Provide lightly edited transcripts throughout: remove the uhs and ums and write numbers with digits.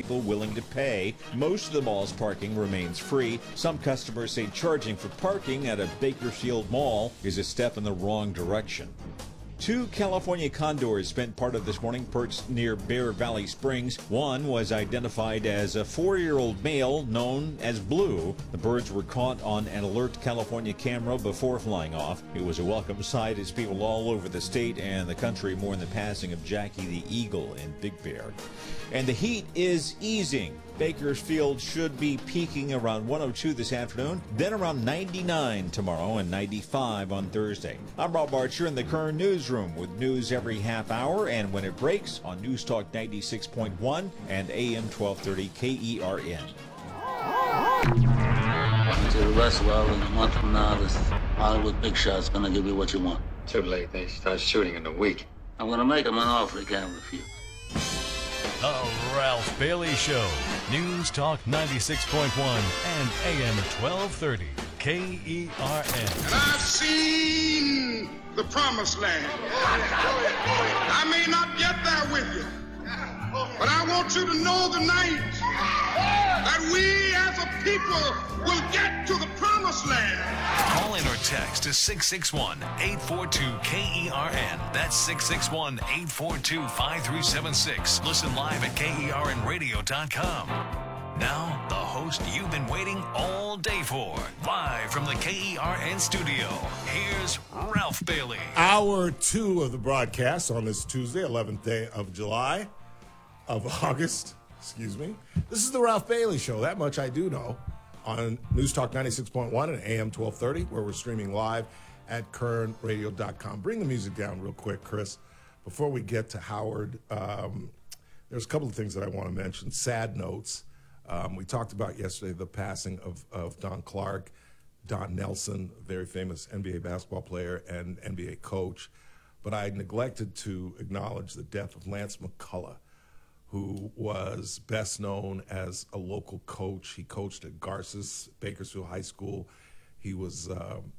people willing to pay. Most of the mall's parking remains free. Some customers say charging for parking at a Bakersfield mall is a step in the wrong direction. 2 California condors spent part of this morning perched near Bear Valley Springs. One was identified as a 4-year-old male known as Blue. The birds were caught on an Alert California camera before flying off. It was a welcome sight as people all over the state and the country mourn the passing of Jackie the Eagle and Big Bear. And the heat is easing. Bakersfield should be peaking around 102 this afternoon, then around 99 tomorrow and 95 on Thursday. I'm Rob Archer in the Kern Newsroom with news every half hour and when it breaks on News Talk 96.1 and AM 1230 KERN. To the rest, well, in a month from now, this Hollywood big shot's gonna give you what you want. Too late. They start shooting in a week. I'm gonna make him an offer he can't refuse. The Ralph Bailey Show. News Talk 96.1 and AM 1230. KERN. And I've seen the promised land. I may not get there with you, but I want you to know tonight that we as a people will get to the promised land. Call in or text to 661-842-KERN. That's 661-842-5376. Listen live at KERNradio.com. Now, the host you've been waiting all day for. Live from the KERN studio, here's Ralph Bailey. Hour 2 of the broadcast on this Tuesday, 11th day of July, of August, excuse me. This is the Ralph Bailey Show. That much I do know. On News Talk 96.1 and AM 1230, where we're streaming live at KERNradio.com. Bring the music down real quick, Chris. Before we get to Howard, there's a couple of things that I want to mention. Sad notes. We talked about yesterday the passing of Don Clark, Don Nelson, very famous NBA basketball player and NBA coach. But I neglected to acknowledge the death of Lance McCullough, who was best known as a local coach. He coached at Garces, Bakersfield High School. He was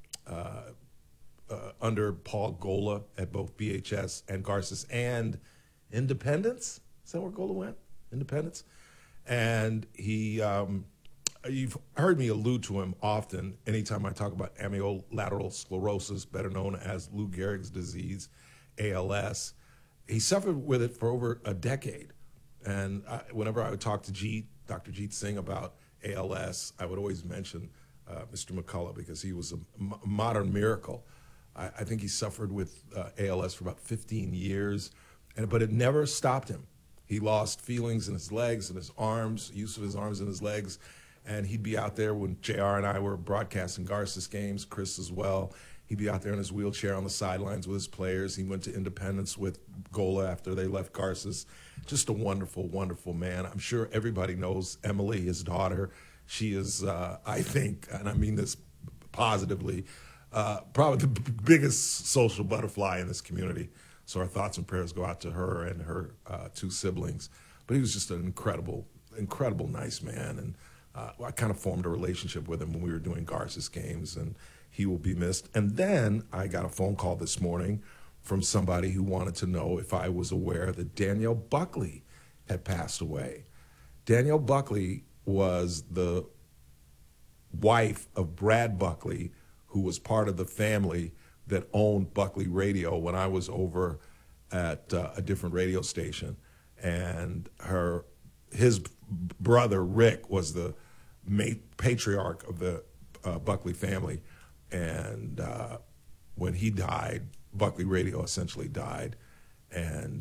under Paul Gola at both BHS and Garces and Independence. Is that where Gola went? Independence? And he, you've heard me allude to him often anytime I talk about amyotrophic sclerosis, better known as Lou Gehrig's disease, ALS. He suffered with it for over a decade. And whenever I would talk to Dr. Jeet Singh about ALS, I would always mention Mr. McCullough because he was a modern miracle. I think he suffered with ALS for about 15 years, but it never stopped him. He lost feelings in his legs and his arms, use of his arms and his legs, and he'd be out there when JR and I were broadcasting Garces games, Chris as well. He'd be out there in his wheelchair on the sidelines with his players. He went to Independence with Gola after they left Garces. Just a wonderful, wonderful man. I'm sure everybody knows Emily, his daughter. She is, I think, and I mean this positively, probably the biggest social butterfly in this community. So our thoughts and prayers go out to her and her 2 siblings. But he was just an incredible, incredible nice man. And I kind of formed a relationship with him when we were doing Garces games, and he will be missed. And then I got a phone call this morning from somebody who wanted to know if I was aware that Danielle Buckley had passed away. Danielle Buckley was the wife of Brad Buckley, who was part of the family that owned Buckley Radio when I was over at a different radio station. And his brother, Rick, was the patriarch of the Buckley family. And when he died, Buckley Radio essentially died. And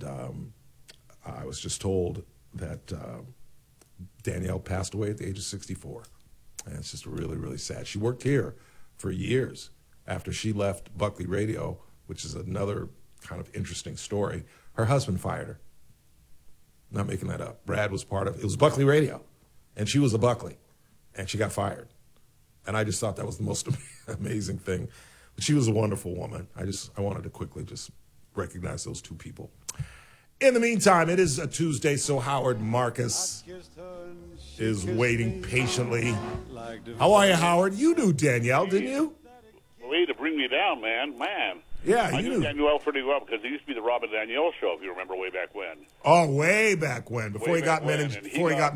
I was just told that Danielle passed away at the age of 64. And it's just really, really sad. She worked here for years after she left Buckley Radio, which is another kind of interesting story. Her husband fired her. Not making that up. Brad was part of it. It was Buckley Radio, and she was a Buckley, and she got fired. And I just thought that was the most amazing thing. But she was a wonderful woman. I wanted to quickly just recognize those 2 people. In the meantime, it is a Tuesday, so Howard Marcus is waiting patiently. How are you, Howard? You knew Danielle, didn't you? Way to bring me down, man. Yeah, I knew Danielle pretty well because it used to be the Robin Danielle show, if you remember way back when. Oh, way back when, before he got